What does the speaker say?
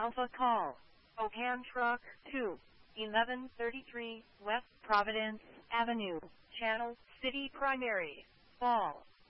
Alpha Call. Opan Truck 2, 1133 West Providence Avenue, Channel City Primary, Fall.